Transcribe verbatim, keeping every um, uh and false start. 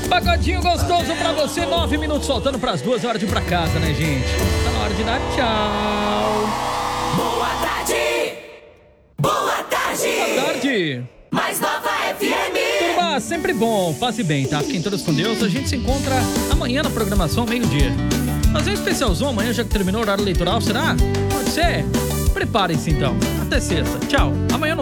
Pagodinho gostoso pra você, nove minutos faltando pras duas, horas de ir pra casa, né, gente? Tá na hora de dar tchau. Boa tarde! Boa tarde! Boa tarde! Mais Nova F M! Turma, sempre bom, passe bem, tá? Fiquem todos com Deus. A gente se encontra amanhã na programação, meio-dia. Fazer um especialzão amanhã, já que terminou o horário eleitoral, será? Pode ser? Preparem-se então. Até sexta. Tchau. Amanhã no